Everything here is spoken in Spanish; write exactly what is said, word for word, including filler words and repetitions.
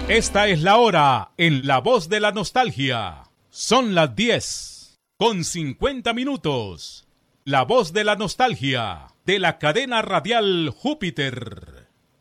Esta es la hora en La Voz de la Nostalgia. Son las diez con cincuenta minutos. La Voz de la Nostalgia de la cadena radial Júpiter.